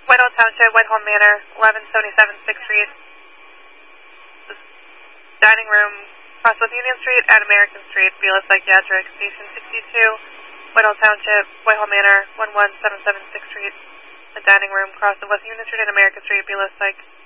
Whitehall Township, Whitehall Manor, 1177 6th Street. Dining room, cross with Union Street and American Street, Beulah Psychiatric, Station 62, Whitehall Township, Whitehall Manor, 1177 6th Street. The dining room, cross of West Union Street and American Street, Beulah Psych.